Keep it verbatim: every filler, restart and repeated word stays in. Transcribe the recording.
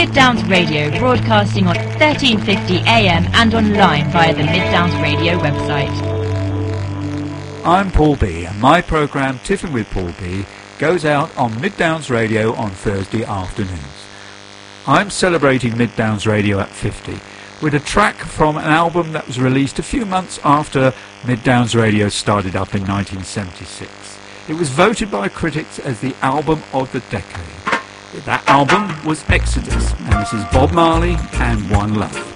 Mid Downs Radio, broadcasting on thirteen fifty A M and online via the Mid Downs Radio website. I'm Paul B, and my programme Tiffin with Paul B goes out on Mid Downs Radio on Thursday afternoons. I'm celebrating Mid Downs Radio at fifty with a track from an album that was released a few months after Mid Downs Radio started up in nineteen seventy-six. It was voted by critics as the album of the decade. That album was Exodus, and this is Bob Marley and One Love.